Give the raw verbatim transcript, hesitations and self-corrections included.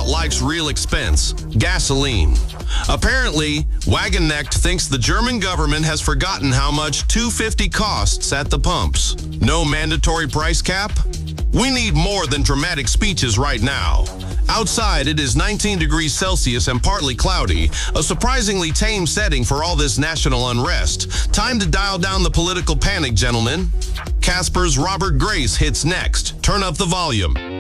about life's real expense, gasoline. Apparently, Wagenknecht thinks the German government has forgotten how much two fifty costs at the pumps. No mandatory price cap? We need more than dramatic speeches right now. Outside, it is nineteen degrees Celsius and partly cloudy, a surprisingly tame setting for all this national unrest. Time to dial down the political panic, gentlemen. Casper's Robert Grace hits next. Turn up the volume.